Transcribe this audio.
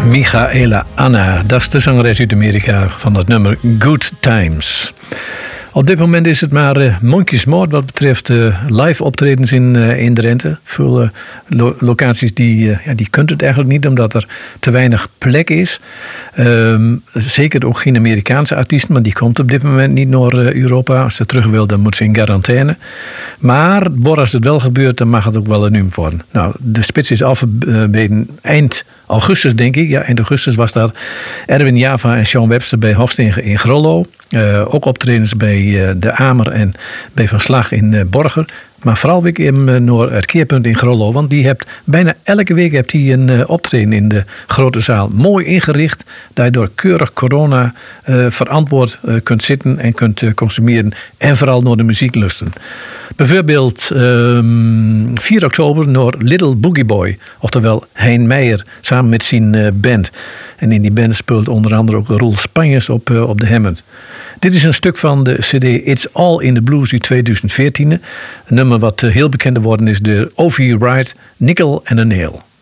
Michaela Anna, dat is de zangeres uit Amerika van het nummer Good Times. Op dit moment is het maar mondjesmaat wat betreft live optredens in Drenthe. Veel locaties die kunt het eigenlijk niet, omdat er te weinig plek is. Zeker ook geen Amerikaanse artiesten, maar die komt op dit moment niet naar Europa. Als ze terug wil, dan moet ze in quarantaine. Maar als het wel gebeurt, dan mag het ook wel een nummer worden. Nou, de spits is afgebeden eind augustus, denk ik. Ja, eind augustus was daar Erwin Java en Sean Webster bij Hofsteen in Grollo. Ook optredens bij De Amer en bij Van Slag in Borger. Maar vooral weer naar het keerpunt in Grollo. Want die hebt bijna elke week een optreden in de grote zaal. Mooi ingericht. Dat je door keurig corona verantwoord kunt zitten en kunt consumeren. En vooral naar de muziek lusten. Bijvoorbeeld 4 oktober naar Little Boogie Boy. Oftewel Hein Meijer samen met zijn band. En in die band speelt onder andere ook Roel Spanjes op de Hammond. Dit is een stuk van de cd It's All in the Blues uit 2014. Een nummer wat heel bekend geworden is door Ovie Wright, Nickel and a Nail.